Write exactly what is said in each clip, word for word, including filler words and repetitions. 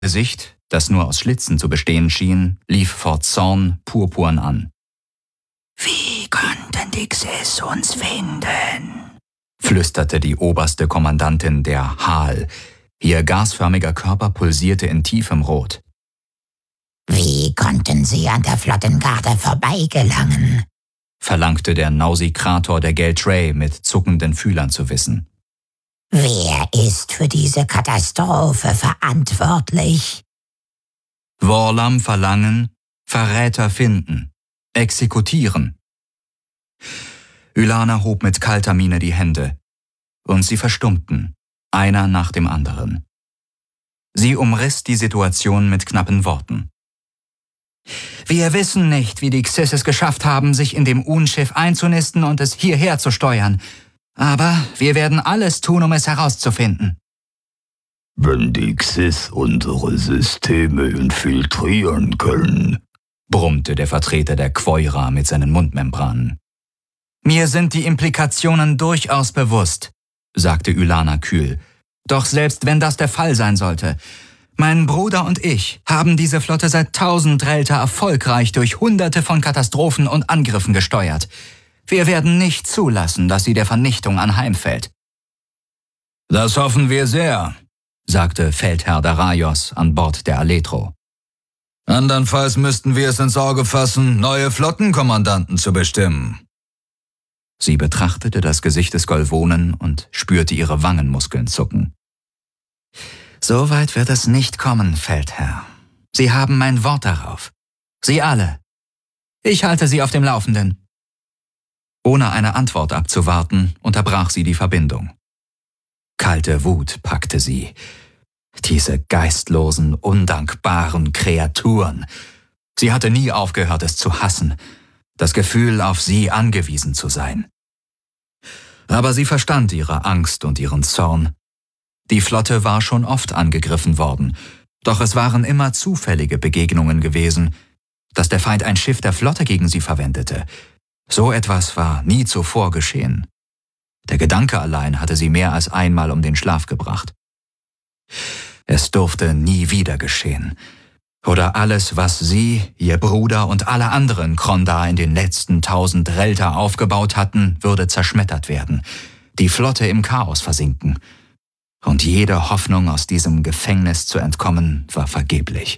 Gesicht, das nur aus Schlitzen zu bestehen schien, lief vor Zorn purpurn an. »Wie konnten die Xys uns finden?«, flüsterte die oberste Kommandantin der Hal. Ihr gasförmiger Körper pulsierte in tiefem Rot. »Wie konnten sie an der Flottengarde vorbeigelangen?«, verlangte der Nausikrator der Geltray mit zuckenden Fühlern zu wissen. »Wer ist für diese Katastrophe verantwortlich?« Worlam verlangen, Verräter finden, exekutieren. Ylana hob mit kalter Miene die Hände, und sie verstummten, einer nach dem anderen. Sie umriss die Situation mit knappen Worten. »Wir wissen nicht, wie die Xys es geschafft haben, sich in dem Un-Schiff einzunisten und es hierher zu steuern. Aber wir werden alles tun, um es herauszufinden.« »Wenn die Xys unsere Systeme infiltrieren können«, brummte der Vertreter der Quoira mit seinen Mundmembranen. »Mir sind die Implikationen durchaus bewusst«, sagte Ylana kühl. »Doch selbst wenn das der Fall sein sollte, mein Bruder und ich haben diese Flotte seit tausend Relter erfolgreich durch Hunderte von Katastrophen und Angriffen gesteuert. Wir werden nicht zulassen, dass sie der Vernichtung anheimfällt.« »Das hoffen wir sehr«, sagte Feldherr Daraios an Bord der Aletro. »Andernfalls müssten wir es ins Auge fassen, neue Flottenkommandanten zu bestimmen.« Sie betrachtete das Gesicht des Golvonen und spürte ihre Wangenmuskeln zucken. »So weit wird es nicht kommen, Feldherr. Sie haben mein Wort darauf. Sie alle. Ich halte Sie auf dem Laufenden.« Ohne eine Antwort abzuwarten, unterbrach sie die Verbindung. Kalte Wut packte sie. Diese geistlosen, undankbaren Kreaturen. Sie hatte nie aufgehört, es zu hassen, das Gefühl, auf sie angewiesen zu sein. Aber sie verstand ihre Angst und ihren Zorn. Die Flotte war schon oft angegriffen worden, doch es waren immer zufällige Begegnungen gewesen, dass der Feind ein Schiff der Flotte gegen sie verwendete. So etwas war nie zuvor geschehen. Der Gedanke allein hatte sie mehr als einmal um den Schlaf gebracht. Es durfte nie wieder geschehen. Oder alles, was sie, ihr Bruder und alle anderen Krondar in den letzten tausend Relter aufgebaut hatten, würde zerschmettert werden, die Flotte im Chaos versinken. Und jede Hoffnung, aus diesem Gefängnis zu entkommen, war vergeblich.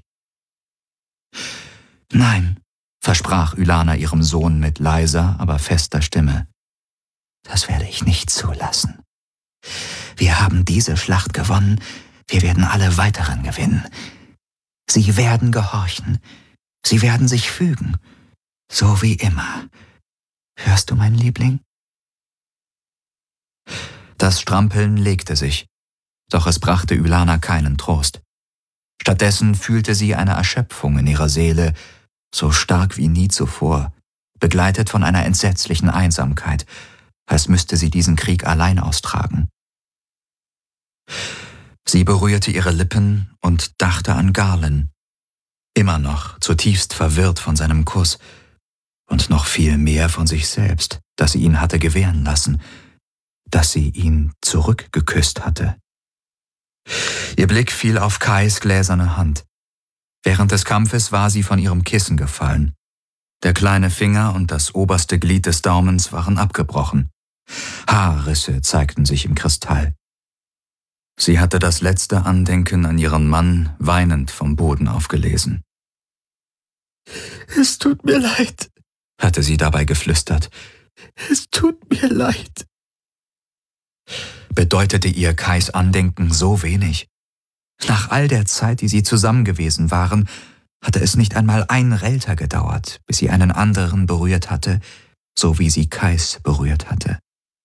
»Nein«, versprach Ylana ihrem Sohn mit leiser, aber fester Stimme. »Das werde ich nicht zulassen. Wir haben diese Schlacht gewonnen, wir werden alle weiteren gewinnen. Sie werden gehorchen, sie werden sich fügen, so wie immer. Hörst du, mein Liebling?« Das Strampeln legte sich, doch es brachte Ylana keinen Trost. Stattdessen fühlte sie eine Erschöpfung in ihrer Seele, so stark wie nie zuvor, begleitet von einer entsetzlichen Einsamkeit, als müsste sie diesen Krieg allein austragen. Sie berührte ihre Lippen und dachte an Garlen, immer noch zutiefst verwirrt von seinem Kuss und noch viel mehr von sich selbst, dass sie ihn hatte gewähren lassen, dass sie ihn zurückgeküsst hatte. Ihr Blick fiel auf Kais gläserne Hand. Während des Kampfes war sie von ihrem Kissen gefallen. Der kleine Finger und das oberste Glied des Daumens waren abgebrochen. Haarrisse zeigten sich im Kristall. Sie hatte das letzte Andenken an ihren Mann weinend vom Boden aufgelesen. »Es tut mir leid«, hatte sie dabei geflüstert. »Es tut mir leid.« Bedeutete ihr Kais Andenken so wenig? Nach all der Zeit, die sie zusammen gewesen waren, hatte es nicht einmal ein Relter gedauert, bis sie einen anderen berührt hatte, so wie sie Kais berührt hatte.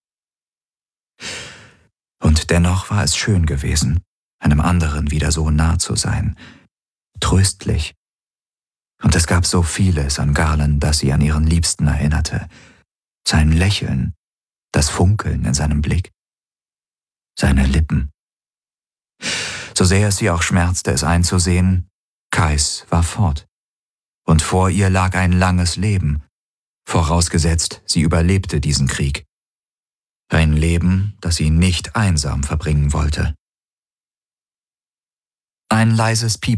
Und dennoch war es schön gewesen, einem anderen wieder so nah zu sein, tröstlich. Und es gab so vieles an Garlen, das sie an ihren Liebsten erinnerte. Sein Lächeln, das Funkeln in seinem Blick, seine Lippen. So sehr es sie auch schmerzte, es einzusehen, Kais war fort. Und vor ihr lag ein langes Leben, vorausgesetzt, sie überlebte diesen Krieg. Ein Leben, das sie nicht einsam verbringen wollte. Ein leises Piepen